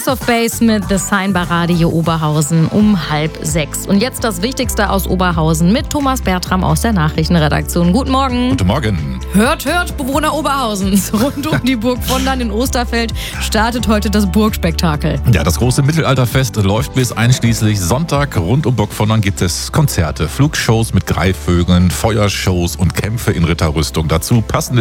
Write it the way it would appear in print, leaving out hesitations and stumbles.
Ace of Base mit The Sign bei Radio Oberhausen um 5:30. Und jetzt das Wichtigste aus Oberhausen mit Thomas Bertram aus der Nachrichtenredaktion. Guten Morgen. Guten Morgen. Hört, Bewohner Oberhausens. Rund um die Burg von Land in Osterfeld startet heute das Burgspektakel. Ja, das große Mittelalterfest läuft bis einschließlich Sonntag. Rund um Burg von Land gibt es Konzerte, Flugshows mit Greifvögeln, Feuershows und Kämpfe in Ritterrüstung. Dazu passende